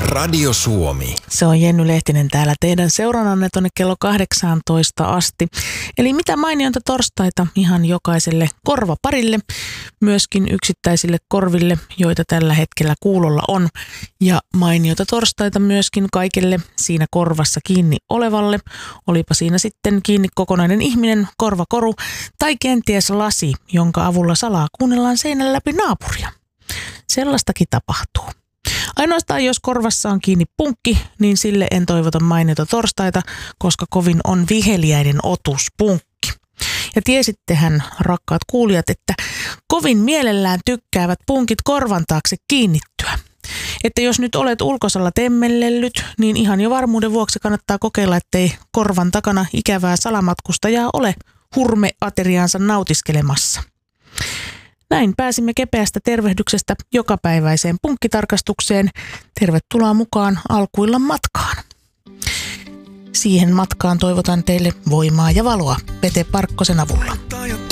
Radio Suomi. Se on Jenny Lehtinen täällä teidän seurannanne tuonne kello 18 asti. Eli mitä mainionta torstaita ihan jokaiselle korvaparille, myöskin yksittäisille korville, joita tällä hetkellä kuulolla on. Ja mainiota torstaita myöskin kaikille siinä korvassa kiinni olevalle. Olipa siinä sitten kiinni kokonainen ihminen, korvakoru tai kenties lasi, jonka avulla salaa kuunnellaan seinän läpi naapuria. Sellaistakin tapahtuu. Ainoastaan jos korvassa on kiinni punkki, niin sille en toivota mainiota torstaita, koska kovin on viheliäinen otus punkki. Ja tiesittehän, rakkaat kuulijat, että kovin mielellään tykkäävät punkit korvan taakse kiinnittyä. Että jos nyt olet ulkosalla temmellellyt, niin ihan jo varmuuden vuoksi kannattaa kokeilla, ettei korvan takana ikävää salamatkustajaa ole hurmeateriaansa nautiskelemassa. Näin pääsimme kepeästä tervehdyksestä jokapäiväiseen punkkitarkastukseen. Tervetuloa mukaan alkuillan matkaan. Siihen matkaan toivotan teille voimaa ja valoa Pete Parkkosen avulla.